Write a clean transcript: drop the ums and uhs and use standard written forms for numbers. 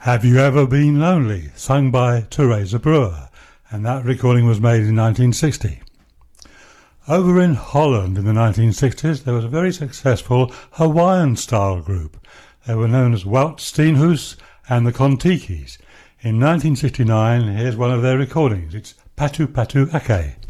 Have You Ever Been Lonely, sung by Teresa Brewer, and that recording was made in 1960. Over in Holland in the 1960s, there was a very successful Hawaiian-style group. They were known as Wout Steenhuis and the Kontikis. In 1969, here's one of their recordings. It's Patu Patu Ake.